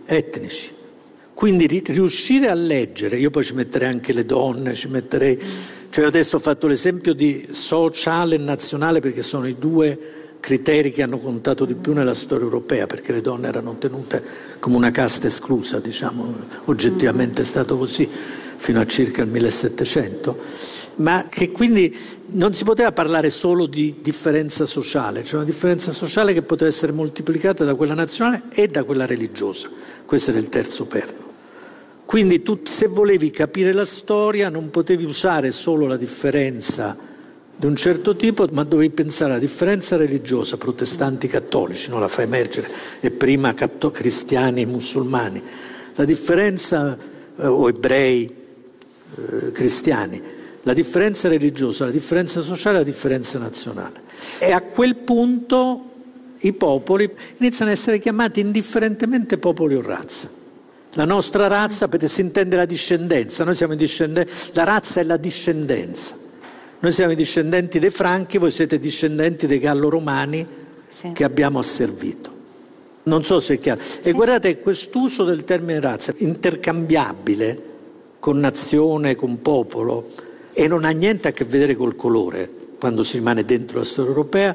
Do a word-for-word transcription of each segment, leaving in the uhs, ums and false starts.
etnici. Quindi riuscire a leggere, io poi ci metterei anche le donne, ci metterei, cioè adesso ho fatto l'esempio di sociale e nazionale perché sono i due criteri che hanno contato di più nella storia europea, perché le donne erano tenute come una casta esclusa, diciamo, oggettivamente è stato così fino a circa il millesettecento, ma che quindi non si poteva parlare solo di differenza sociale, c'è una differenza sociale che poteva essere moltiplicata da quella nazionale e da quella religiosa. Questo era il terzo perno. Quindi tu, se volevi capire la storia, non potevi usare solo la differenza di un certo tipo, ma dovevi pensare alla differenza religiosa, protestanti cattolici, non la fa emergere, e prima catto- cristiani e musulmani, la differenza, eh, o ebrei, eh, cristiani, la differenza religiosa, la differenza sociale, la differenza nazionale. E a quel punto i popoli iniziano a essere chiamati indifferentemente popoli o razza. La nostra razza, perché si intende la discendenza, noi siamo discendenti, la razza è la discendenza. Noi siamo i discendenti dei Franchi, voi siete discendenti dei Gallo-Romani, sì, che abbiamo asservito. Non so se è chiaro. Sì. E guardate, quest'uso del termine razza, intercambiabile con nazione, con popolo, e non ha niente a che vedere col colore, quando si rimane dentro la storia europea,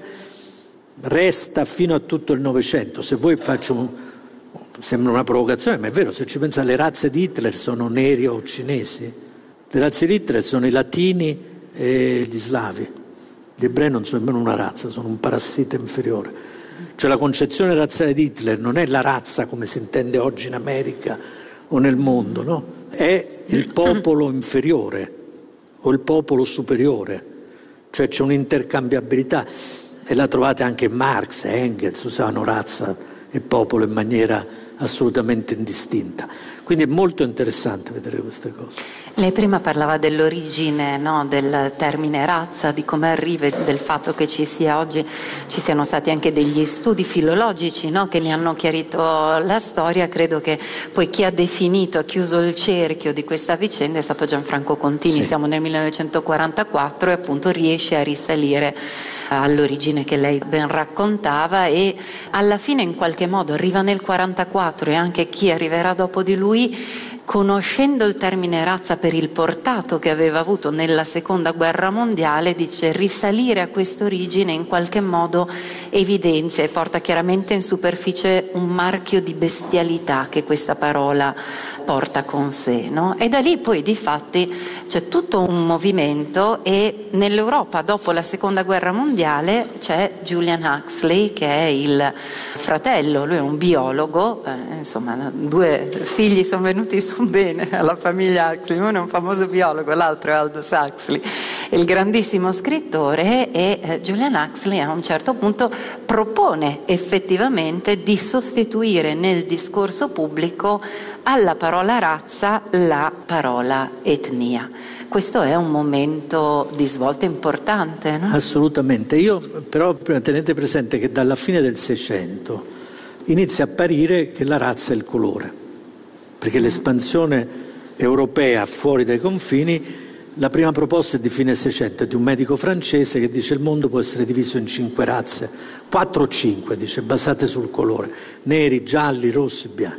resta fino a tutto il Novecento. Se voi faccio un, sembra una provocazione, ma è vero, se ci pensate, le razze di Hitler sono neri o cinesi, le razze di Hitler sono i latini e gli slavi. Gli ebrei non sono nemmeno una razza, sono un parassita inferiore. Cioè la concezione razziale di Hitler non è la razza come si intende oggi in America o nel mondo, no? È il popolo inferiore o il popolo superiore, cioè c'è un'intercambiabilità, e la trovate anche in Marx e Engels, usavano razza e popolo in maniera assolutamente indistinta. Quindi è molto interessante vedere queste cose. Lei prima parlava dell'origine, no, del termine razza, di come arriva, del fatto che ci sia oggi, ci siano stati anche degli studi filologici, no, che ne hanno chiarito la storia. Credo che poi chi ha definito, ha chiuso il cerchio di questa vicenda è stato Gianfranco Contini. Sì. Siamo nel millenovecentoquarantaquattro e appunto riesce a risalire all'origine che lei ben raccontava, e alla fine in qualche modo arriva nel quarantaquattro, e anche chi arriverà dopo di lui, conoscendo il termine razza per il portato che aveva avuto nella seconda guerra mondiale, dice risalire a questa origine in qualche modo evidenzia e porta chiaramente in superficie un marchio di bestialità che questa parola porta con sé, no? E da lì poi di fatti c'è tutto un movimento, e nell'Europa dopo la seconda guerra mondiale c'è Julian Huxley, che è il fratello, lui è un biologo, eh, insomma due figli sono venuti su bene alla famiglia Huxley, uno è un famoso biologo, l'altro è Aldous Huxley, il grandissimo scrittore, e eh, Julian Huxley a un certo punto propone effettivamente di sostituire nel discorso pubblico alla parola razza la parola etnia. Questo è un momento di svolta importante, no? Assolutamente. Io però tenete presente che dalla fine del Seicento inizia a apparire che la razza è il colore, perché l'espansione europea fuori dai confini, la prima proposta è di fine Seicento, di un medico francese che dice il mondo può essere diviso in cinque razze, quattro o cinque, dice, basate sul colore, neri, gialli, rossi, bianchi.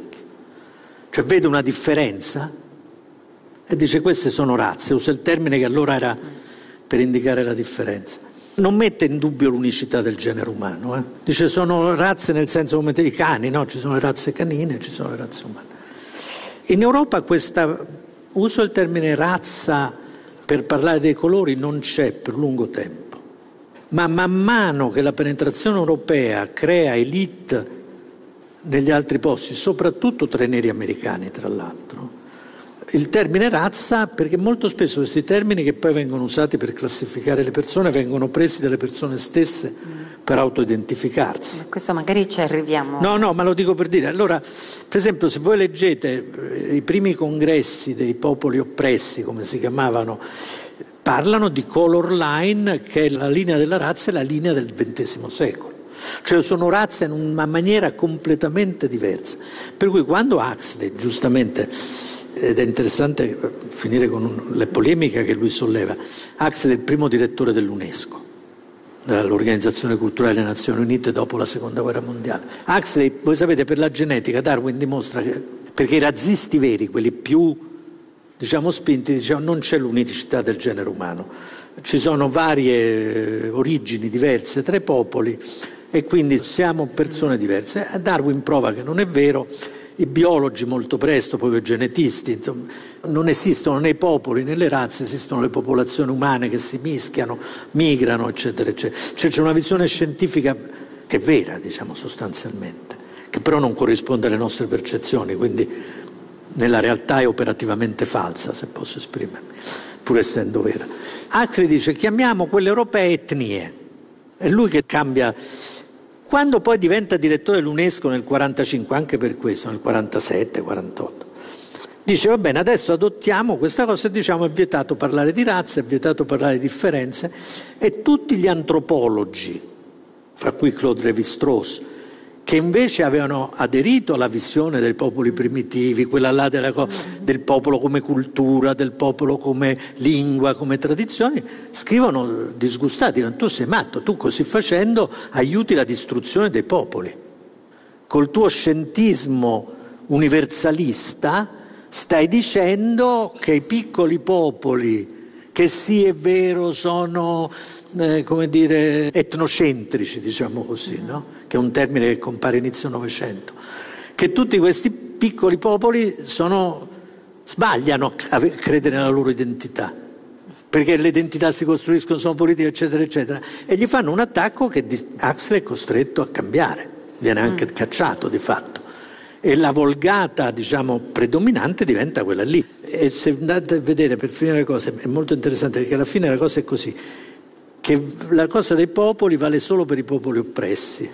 Cioè vede una differenza e dice queste sono razze, usa il termine che allora era per indicare la differenza. Non mette in dubbio l'unicità del genere umano, eh? Dice sono razze nel senso come i cani, no? Ci sono le razze canine, ci sono le razze umane. In Europa questo uso del termine razza per parlare dei colori non c'è per lungo tempo, ma man mano che la penetrazione europea crea elite negli altri posti, soprattutto tra i neri americani, tra l'altro, il termine razza, perché molto spesso questi termini che poi vengono usati per classificare le persone vengono presi dalle persone stesse per autoidentificarsi. Ma questo magari ci arriviamo. No, no, ma lo dico per dire. Allora, per esempio, se voi leggete i primi congressi dei popoli oppressi, come si chiamavano, parlano di color line, che è la linea della razza, è la linea del ventesimo secolo. Cioè sono razze in una maniera completamente diversa. Per cui quando Huxley, giustamente, ed è interessante finire con le polemiche che lui solleva, Huxley è il primo direttore dell'UNESCO, l'Organizzazione Culturale delle Nazioni Unite dopo la Seconda Guerra Mondiale. Huxley, voi sapete, per la genetica Darwin dimostra che, perché i razzisti veri, quelli più diciamo spinti, dicevano non c'è l'unicità del genere umano, ci sono varie origini diverse tra i popoli e quindi siamo persone diverse. Darwin prova che non è vero. I biologi molto presto, poi i genetisti, insomma, non esistono nei popoli, nelle razze, esistono le popolazioni umane che si mischiano, migrano, eccetera, eccetera. Cioè c'è una visione scientifica che è vera, diciamo, sostanzialmente, che però non corrisponde alle nostre percezioni, quindi nella realtà è operativamente falsa, se posso esprimermi, pur essendo vera. Huxley dice chiamiamo quelle europee etnie, è lui che cambia. Quando poi diventa direttore dell'UNESCO nel quarantacinque, anche per questo, nel quarantasette quarantotto, dice va bene, adesso adottiamo questa cosa e diciamo è vietato parlare di razza, è vietato parlare di differenze, e tutti gli antropologi, fra cui Claude Lévi-Strauss, che invece avevano aderito alla visione dei popoli primitivi, quella là della co- del popolo come cultura, del popolo come lingua, come tradizioni, scrivono disgustati, dicono tu sei matto, tu così facendo aiuti la distruzione dei popoli. Col tuo scientismo universalista stai dicendo che i piccoli popoli, che sì è vero sono eh, come dire etnocentrici, diciamo così, no? Che è un termine che compare inizio Novecento, che tutti questi piccoli popoli sono, sbagliano a credere nella loro identità, perché le identità si costruiscono, sono politiche, eccetera, eccetera, e gli fanno un attacco che Huxley è costretto a cambiare, viene anche mm. cacciato di fatto. E la volgata, diciamo, predominante diventa quella lì. E se andate a vedere, per finire le cose, è molto interessante, perché alla fine la cosa è così, che la cosa dei popoli vale solo per i popoli oppressi,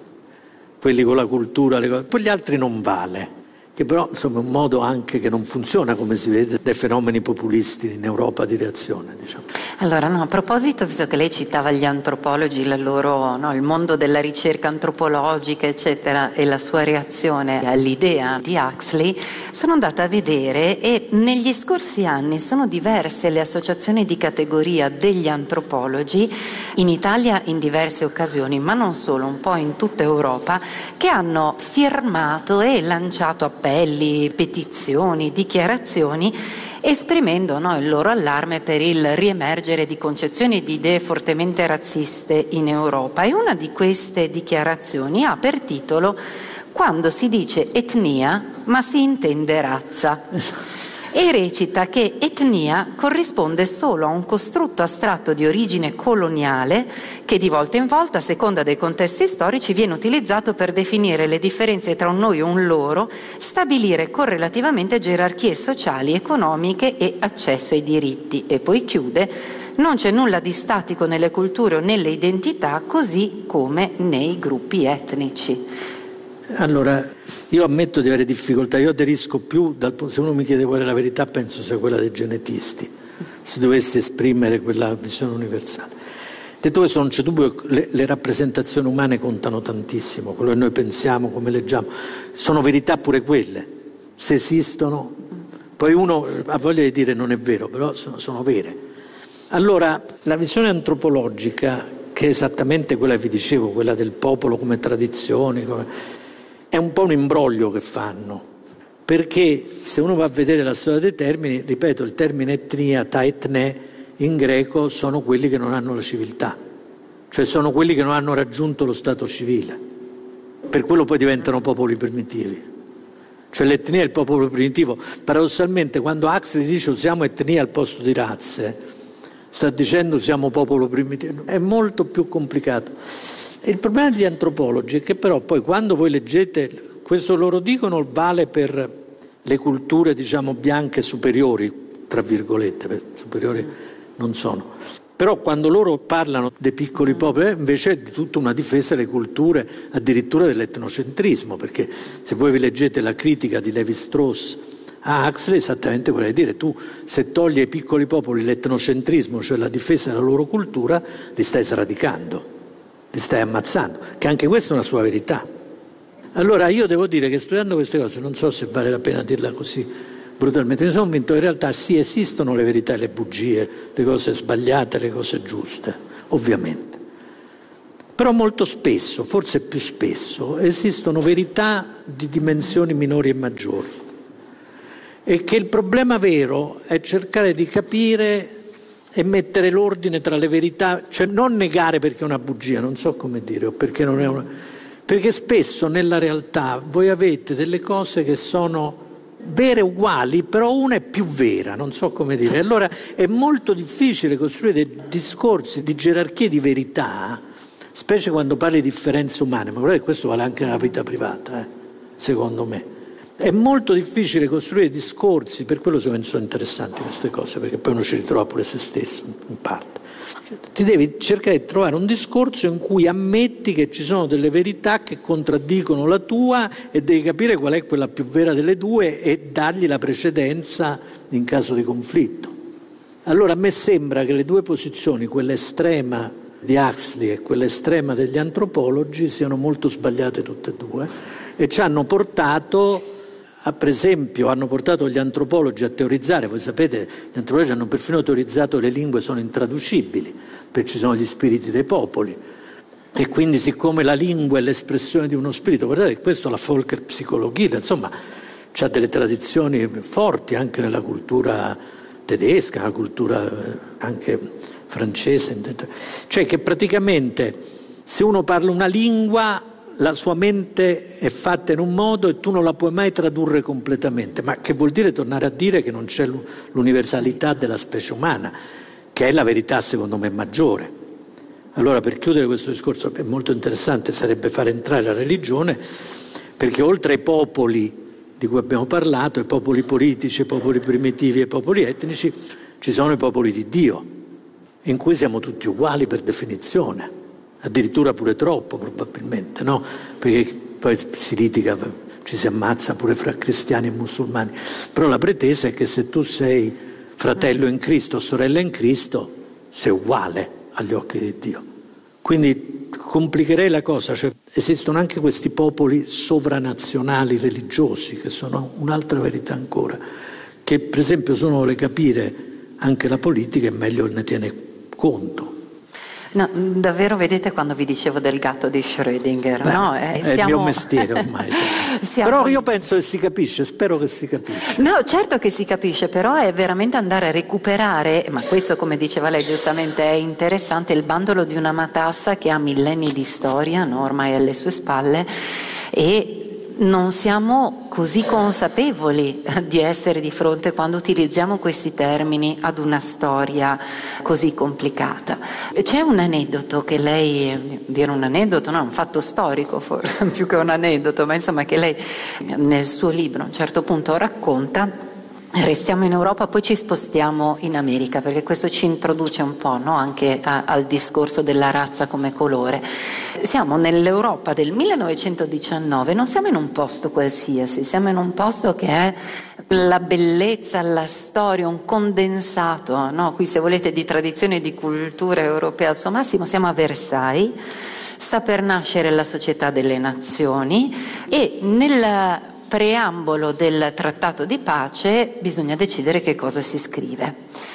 quelli con la cultura, le cose, poi gli altri non vale. Che però insomma è un modo anche che non funziona, come si vede, dai fenomeni populisti in Europa di reazione, diciamo. Allora, no, a proposito, visto che lei citava gli antropologi, la loro, no, il mondo della ricerca antropologica, eccetera, e la sua reazione all'idea di Huxley, sono andata a vedere e negli scorsi anni sono diverse le associazioni di categoria degli antropologi, in Italia in diverse occasioni, ma non solo, un po' in tutta Europa, che hanno firmato e lanciato appelli, petizioni, dichiarazioni, esprimendo no, il loro allarme per il riemergere di concezioni e di idee fortemente razziste in Europa. E una di queste dichiarazioni ha per titolo "Quando si dice etnia, ma si intende razza", e recita che etnia corrisponde solo a un costrutto astratto di origine coloniale che di volta in volta, a seconda dei contesti storici, viene utilizzato per definire le differenze tra un noi e un loro, stabilire correlativamente gerarchie sociali, economiche e accesso ai diritti. E poi chiude: non c'è nulla di statico nelle culture o nelle identità, così come nei gruppi etnici. Allora, io ammetto di avere difficoltà, io aderisco più, dal, se uno mi chiede qual è la verità, penso sia quella dei genetisti, se dovessi esprimere quella visione universale. Detto questo, non c'è dubbio che le, le rappresentazioni umane contano tantissimo, quello che noi pensiamo, come leggiamo, sono verità pure quelle, se esistono, poi uno ha voglia di dire non è vero, però sono, sono vere. Allora, la visione antropologica, che è esattamente quella che vi dicevo, quella del popolo come tradizioni, come... è un po' un imbroglio che fanno, perché se uno va a vedere la storia dei termini, ripeto, il termine etnia, ta etne, in greco sono quelli che non hanno la civiltà, cioè sono quelli che non hanno raggiunto lo stato civile, per quello poi diventano popoli primitivi. Cioè l'etnia è il popolo primitivo. Paradossalmente, quando Huxley dice usiamo etnia al posto di razze, sta dicendo siamo popolo primitivo, è molto più complicato. Il problema degli antropologi è che però poi quando voi leggete, questo loro dicono vale per le culture diciamo bianche superiori, tra virgolette, perché superiori non sono, però quando loro parlano dei piccoli popoli invece è di tutta una difesa delle culture, addirittura dell'etnocentrismo, perché se voi vi leggete la critica di Lévi-Strauss a Huxley è esattamente quello di dire tu se togli ai piccoli popoli l'etnocentrismo, cioè la difesa della loro cultura, li stai sradicando, li stai ammazzando, che anche questa è una sua verità. Allora io devo dire che studiando queste cose, non so se vale la pena dirla così brutalmente, mi sono convinto che in realtà sì, esistono le verità e le bugie, le cose sbagliate, le cose giuste, ovviamente. Però molto spesso, forse più spesso, esistono verità di dimensioni minori e maggiori. E che il problema vero è cercare di capire e mettere l'ordine tra le verità, cioè non negare perché è una bugia, non so come dire, o perché non è una... Perché spesso nella realtà voi avete delle cose che sono vere uguali, però una è più vera, non so come dire. Allora è molto difficile costruire dei discorsi di gerarchie di verità, specie quando parli di differenze umane, ma guardate, questo vale anche nella vita privata, eh, secondo me. È molto difficile costruire discorsi, per quello sono interessanti queste cose, perché poi uno ci ritrova pure se stesso, in parte. Ti devi cercare di trovare un discorso in cui ammetti che ci sono delle verità che contraddicono la tua e devi capire qual è quella più vera delle due e dargli la precedenza in caso di conflitto. Allora a me sembra che le due posizioni, quella estrema di Huxley e quella estrema degli antropologi, siano molto sbagliate tutte e due e ci hanno portato... Per esempio hanno portato gli antropologi a teorizzare, voi sapete, gli antropologi hanno perfino teorizzato che le lingue sono intraducibili, perché ci sono gli spiriti dei popoli e quindi siccome la lingua è l'espressione di uno spirito, guardate che questo la Volkerpsychologie, insomma, c'ha delle tradizioni forti anche nella cultura tedesca, nella cultura anche francese, cioè che praticamente se uno parla una lingua la sua mente è fatta in un modo e tu non la puoi mai tradurre completamente, ma che vuol dire tornare a dire che non c'è l'universalità della specie umana, che è la verità secondo me maggiore. Allora per chiudere questo discorso è molto interessante, sarebbe fare entrare la religione, perché oltre ai popoli di cui abbiamo parlato, ai popoli politici, ai popoli primitivi e ai popoli etnici, ci sono i popoli di Dio, in cui siamo tutti uguali per definizione. Addirittura pure troppo probabilmente, no? Perché poi si litiga, ci si ammazza pure fra cristiani e musulmani, però la pretesa è che se tu sei fratello in Cristo, sorella in Cristo, sei uguale agli occhi di Dio. Quindi complicherei la cosa, cioè esistono anche questi popoli sovranazionali religiosi che sono un'altra verità ancora, che per esempio se uno vuole capire anche la politica è meglio ne tiene conto. No, davvero, vedete quando vi dicevo del gatto di Schrödinger? Beh, no? eh, è siamo... il mio mestiere ormai. siamo... Però io penso che si capisce, spero che si capisce. No, certo che si capisce, però è veramente andare a recuperare, ma questo come diceva lei giustamente è interessante, il bandolo di una matassa che ha millenni di storia, no? Ormai alle sue spalle, e non siamo così consapevoli di essere di fronte quando utilizziamo questi termini ad una storia così complicata. C'è un aneddoto che lei, dire un aneddoto, no, un fatto storico forse più che un aneddoto, ma insomma che lei nel suo libro a un certo punto racconta. Restiamo in Europa, poi ci spostiamo in America, perché questo ci introduce un po', no? Anche a, al discorso della razza come colore. Siamo nell'Europa del millenovecentodiciannove, non siamo in un posto qualsiasi, siamo in un posto che è la bellezza, la storia, un condensato, no? Qui se volete di tradizione e di cultura europea al suo massimo, siamo a Versailles. Sta per nascere la Società delle Nazioni e nel preambolo del trattato di pace bisogna decidere che cosa si scrive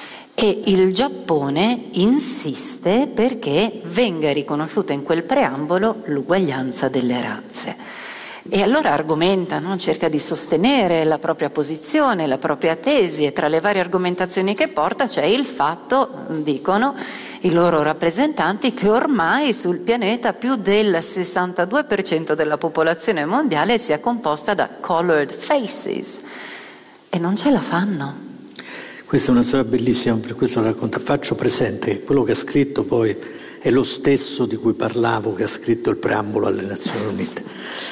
e il Giappone insiste perché venga riconosciuta in quel preambolo l'uguaglianza delle razze e allora argomenta, no? Cerca di sostenere la propria posizione, la propria tesi e tra le varie argomentazioni che porta c'è il fatto, dicono i loro rappresentanti, che ormai sul pianeta più del sessantadue per cento della popolazione mondiale sia composta da colored faces e non ce la fanno. Questa è una storia bellissima, per questo la racconto. Faccio presente che quello che ha scritto poi è lo stesso di cui parlavo, che ha scritto il preambolo alle Nazioni Unite,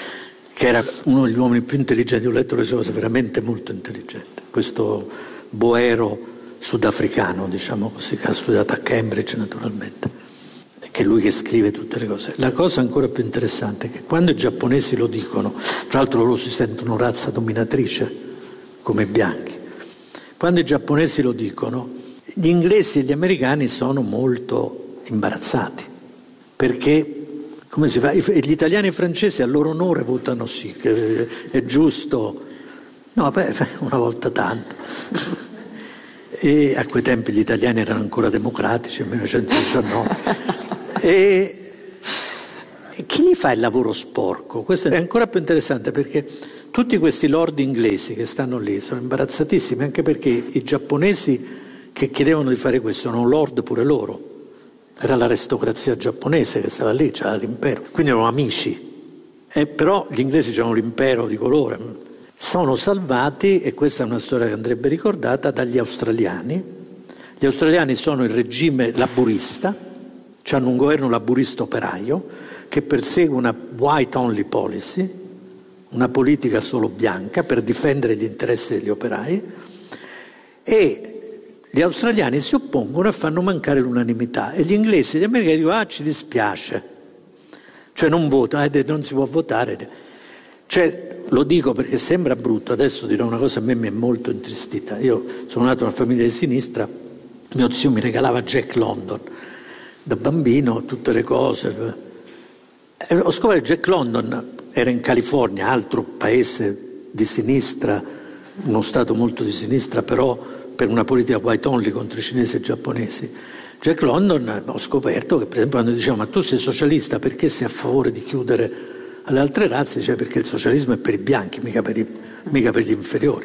che era uno degli uomini più intelligenti, ho letto le sue cose, veramente molto intelligente, questo boero sudafricano, diciamo così, che ha studiato a Cambridge naturalmente, che è lui che scrive tutte le cose. La cosa ancora più interessante è che quando i giapponesi lo dicono, tra l'altro loro si sentono razza dominatrice come i bianchi, quando i giapponesi lo dicono, gli inglesi e gli americani sono molto imbarazzati, perché come si fa? Gli italiani e i francesi a loro onore votano sì, che è giusto, no, beh, una volta tanto. E a quei tempi gli italiani erano ancora democratici, nel millenovecentodiciannove. e, E chi gli fa il lavoro sporco? Questo è ancora più interessante, perché tutti questi lord inglesi che stanno lì sono imbarazzatissimi, anche perché i giapponesi che chiedevano di fare questo erano lord pure loro. Era l'aristocrazia giapponese che stava lì, c'era l'impero, quindi erano amici. Eh, però gli inglesi c'erano l'impero di colore. Sono salvati, e questa è una storia che andrebbe ricordata, dagli australiani. Gli australiani sono il regime laburista, hanno un governo laburista operaio che persegue una white only policy, una politica solo bianca per difendere gli interessi degli operai, e gli australiani si oppongono e fanno mancare l'unanimità, e gli inglesi e gli americani dicono ah ci dispiace, cioè non votano, eh, non si può votare. Cioè, lo dico perché sembra brutto, adesso dirò una cosa, a me mi è molto intristita. Io sono nato in una famiglia di sinistra, mio zio mi regalava Jack London, da bambino tutte le cose. E ho scoperto che Jack London era in California, altro paese di sinistra, uno stato molto di sinistra, però per una politica white only contro i cinesi e i giapponesi. Jack London, ho scoperto che per esempio quando diceva ma tu sei socialista perché sei a favore di chiudere alle altre razze, diceva perché il socialismo è per i bianchi, mica per, i, mica per gli inferiori.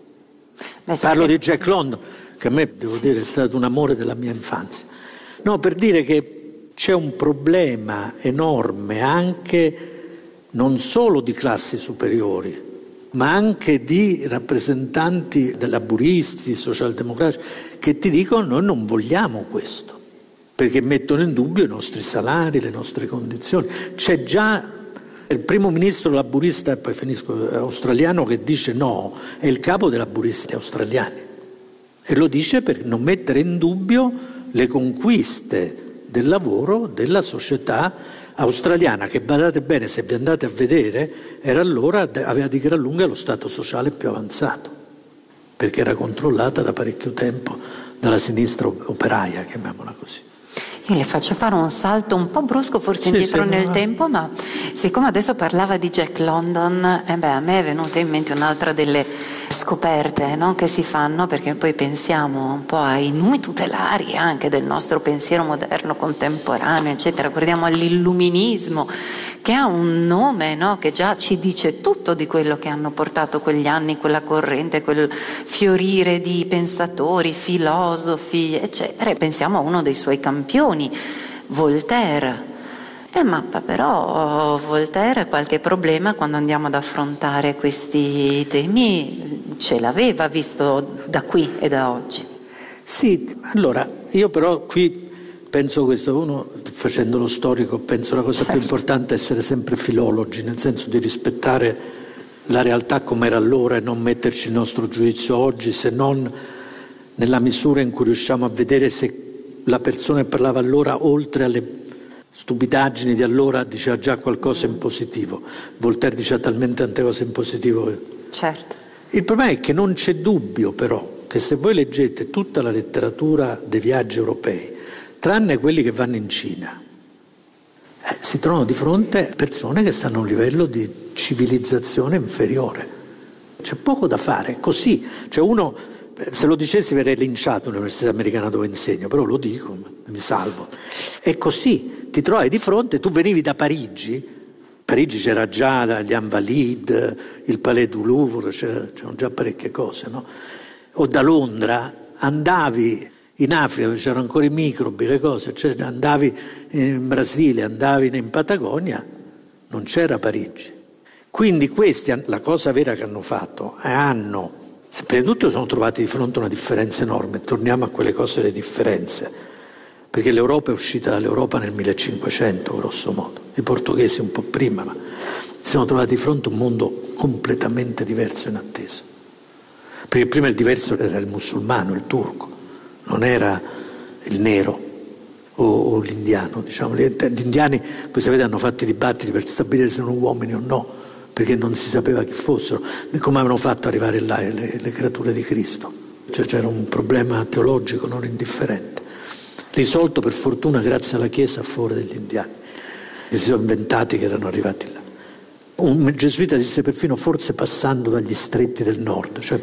Beh, Parlo che... di Jack London, che a me, devo dire, è stato un amore della mia infanzia. No, per dire che c'è un problema enorme anche non solo di classi superiori, ma anche di rappresentanti dei laburisti, socialdemocratici, che ti dicono noi non vogliamo questo, perché mettono in dubbio i nostri salari, le nostre condizioni. C'è già il primo ministro laburista, e poi finisco, australiano, che dice no, è il capo dei laburisti australiani, e lo dice per non mettere in dubbio le conquiste del lavoro della società australiana, che badate bene, se vi andate a vedere, era allora, aveva di gran lunga lo stato sociale più avanzato, perché era controllata da parecchio tempo dalla sinistra operaia, chiamiamola così. Io le faccio fare un salto un po' brusco, forse sì, indietro nel ma... tempo, ma siccome adesso parlava di Jack London, eh beh, a me è venuta in mente un'altra delle scoperte, no, che si fanno, perché poi pensiamo un po' ai numi tutelari anche del nostro pensiero moderno contemporaneo, eccetera. Guardiamo all'illuminismo, che ha un nome, no, che già ci dice tutto di quello che hanno portato quegli anni, quella corrente, quel fiorire di pensatori, filosofi, eccetera. E pensiamo a uno dei suoi campioni, Voltaire. Eh, ma però Voltaire qualche problema quando andiamo ad affrontare questi temi ce l'aveva, visto da qui e da oggi. Sì, allora io però qui penso questo, uno facendo lo storico penso la cosa certo. più importante è essere sempre filologi, nel senso di rispettare la realtà come era allora e non metterci il nostro giudizio oggi, se non nella misura in cui riusciamo a vedere se la persona che parlava allora, oltre alle stupidaggini di allora, diceva già qualcosa in positivo. Voltaire diceva talmente tante cose in positivo. Certo. Il problema è che non c'è dubbio però che se voi leggete tutta la letteratura dei viaggi europei, tranne quelli che vanno in Cina, eh, si trovano di fronte a persone che stanno a un livello di civilizzazione inferiore. C'è poco da fare, così. Cioè uno, se lo dicessi verrei linciato all'università americana dove insegno, però lo dico, mi salvo. È così. Ti trovi di fronte, tu venivi da Parigi, Parigi c'era già gli Invalides, il Palais du Louvre, c'erano già parecchie cose, no? O da Londra, andavi in Africa dove c'erano ancora i microbi, le cose, cioè andavi in Brasile, andavi in Patagonia, non c'era Parigi. Quindi questi, la cosa vera che hanno fatto, hanno, prima di tutto sono trovati di fronte a una differenza enorme, torniamo a quelle cose delle differenze, perché l'Europa è uscita dall'Europa nel millecinquecento, grosso modo, i portoghesi un po' prima, ma si sono trovati di fronte a un mondo completamente diverso in attesa. Perché prima il diverso era il musulmano, il turco, non era il nero o, o l'indiano, diciamo. Gli indiani, poi sapete, hanno fatto i dibattiti per stabilire se erano uomini o no, perché non si sapeva chi fossero, come avevano fatto arrivare là le, le creature di Cristo. Cioè c'era un problema teologico non indifferente, risolto per fortuna grazie alla Chiesa a favore degli indiani, che si sono inventati che erano arrivati là. Un gesuita disse perfino forse passando dagli stretti del nord, cioè,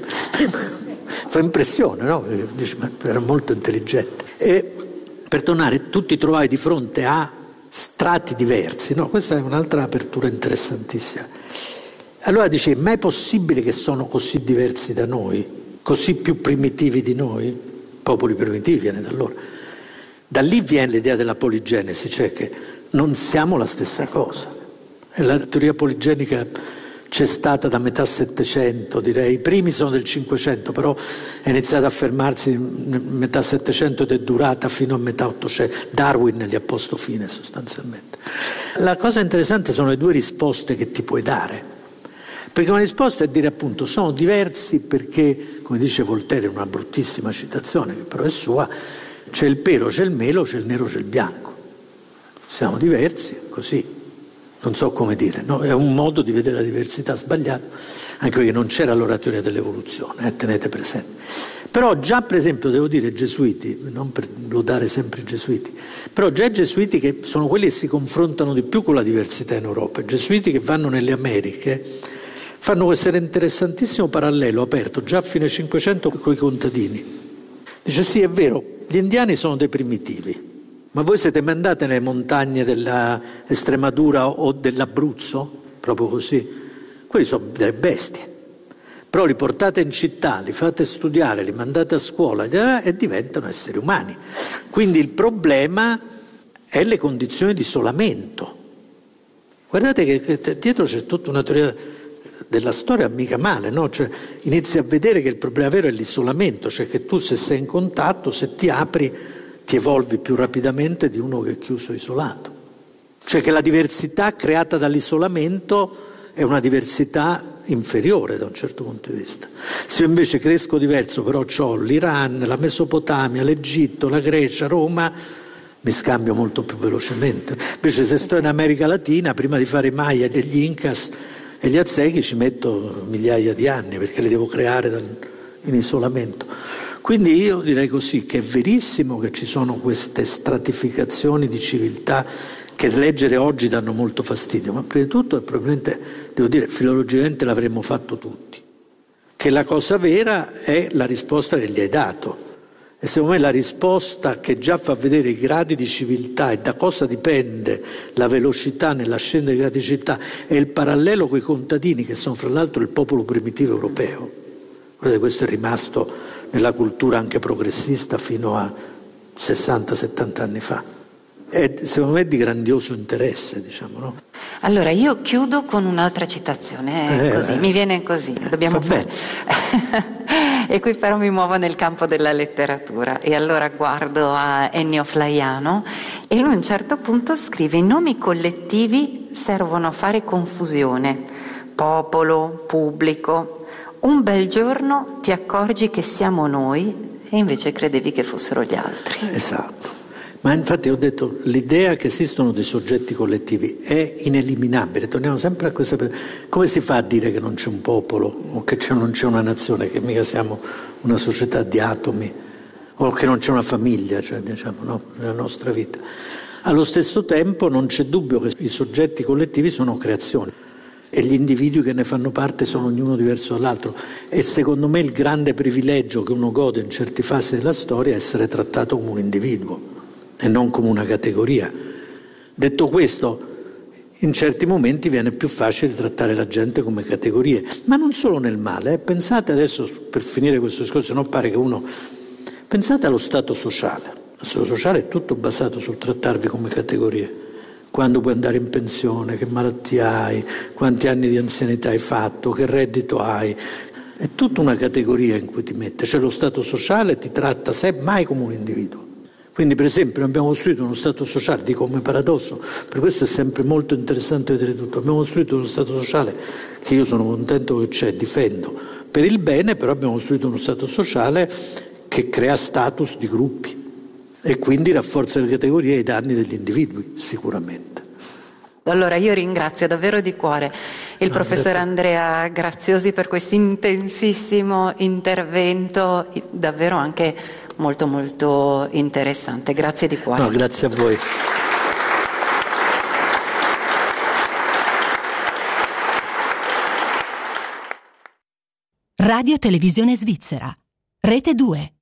fa impressione, no? Dice, ma era molto intelligente. E per tornare, tu ti trovavi di fronte a strati diversi, no? Questa è un'altra apertura interessantissima. Allora dice, ma è possibile che sono così diversi da noi, così più primitivi di noi? Popoli primitivi viene da loro. Da lì viene l'idea della poligenesi, cioè che non siamo la stessa cosa. E la teoria poligenica c'è stata da metà Settecento, direi. I primi sono del Cinquecento, però è iniziata a fermarsi a metà Settecento ed è durata fino a metà Ottocento. Darwin gli ha posto fine sostanzialmente. La cosa interessante sono le due risposte che ti puoi dare. Perché una risposta è dire appunto sono diversi perché, come dice Voltaire in una bruttissima citazione, che però è sua, c'è il pero, c'è il melo, c'è il nero, c'è il bianco. Siamo diversi, così. Non so come dire, no? È un modo di vedere la diversità sbagliato, anche perché non c'era allora la teoria dell'evoluzione, eh? Tenete presente. Però già per esempio devo dire i gesuiti, non per lodare sempre i gesuiti, però già i gesuiti che sono quelli che si confrontano di più con la diversità in Europa, i gesuiti che vanno nelle Americhe fanno questo interessantissimo parallelo aperto già a fine Cinquecento con i contadini. Dice sì, è vero, gli indiani sono dei primitivi, ma voi siete mai andate nelle montagne dell'Estremadura o dell'Abruzzo? Proprio così. Quelli sono delle bestie. Però li portate in città, li fate studiare, li mandate a scuola e diventano esseri umani. Quindi il problema è le condizioni di isolamento. Guardate che dietro c'è tutta una teoria della storia mica male, no? Cioè, inizi a vedere che il problema vero è l'isolamento, cioè che tu se sei in contatto, se ti apri, ti evolvi più rapidamente di uno che è chiuso e isolato. Cioè che la diversità creata dall'isolamento è una diversità inferiore da un certo punto di vista. Se io invece cresco diverso, però ho l'Iran, la Mesopotamia, l'Egitto, la Grecia, Roma, mi scambio molto più velocemente. Invece se sto in America Latina, prima di fare i Maya degli Incas e gli Aztechi ci metto migliaia di anni perché li devo creare dal, in isolamento. Quindi io direi così, che è verissimo che ci sono queste stratificazioni di civiltà che leggere oggi danno molto fastidio, ma prima di tutto e probabilmente, devo dire, filologicamente l'avremmo fatto tutti. Che la cosa vera è la risposta che gli hai dato. E secondo me la risposta che già fa vedere i gradi di civiltà e da cosa dipende la velocità nell'ascendere i gradi di civiltà è il parallelo con i contadini, che sono fra l'altro il popolo primitivo europeo. Guardate, questo è rimasto nella cultura anche progressista fino a sessanta settanta anni fa. È secondo me di grandioso interesse, diciamo, no? Allora io chiudo con un'altra citazione, eh, così, eh, mi viene così, dobbiamo fare. E qui però mi muovo nel campo della letteratura e allora guardo a Ennio Flaiano e lui a un certo punto scrive: i nomi collettivi servono a fare confusione, popolo, pubblico. Un bel giorno ti accorgi che siamo noi e invece credevi che fossero gli altri. Esatto. Ma infatti ho detto, l'idea che esistono dei soggetti collettivi è ineliminabile. Torniamo sempre a questa. Come si fa a dire che non c'è un popolo o che c'è, non c'è una nazione, che mica siamo una società di atomi, o che non c'è una famiglia, cioè, diciamo, no, nella nostra vita. Allo stesso tempo non c'è dubbio che i soggetti collettivi sono creazioni e gli individui che ne fanno parte sono ognuno diverso dall'altro. E secondo me il grande privilegio che uno gode in certe fasi della storia è essere trattato come un individuo e non come una categoria. Detto questo, in certi momenti viene più facile trattare la gente come categorie, ma non solo nel male. Eh. Pensate adesso, per finire questo discorso, non pare che uno... Pensate allo stato sociale. Lo stato sociale è tutto basato sul trattarvi come categorie. Quando puoi andare in pensione, che malattia hai, quanti anni di anzianità hai fatto, che reddito hai. È tutta una categoria in cui ti mette. Cioè lo stato sociale ti tratta sempre mai come un individuo. Quindi per esempio abbiamo costruito uno Stato sociale, dico come paradosso, per questo è sempre molto interessante vedere tutto, abbiamo costruito uno Stato sociale che io sono contento che c'è, difendo, per il bene, però abbiamo costruito uno Stato sociale che crea status di gruppi e quindi rafforza le categorie ai danni degli individui, sicuramente. Allora io ringrazio davvero di cuore il no, professor grazie. Andrea Graziosi per questo intensissimo intervento, davvero anche molto molto interessante. Grazie di cuore. No, grazie a voi. Radio Televisione Svizzera, Rete due.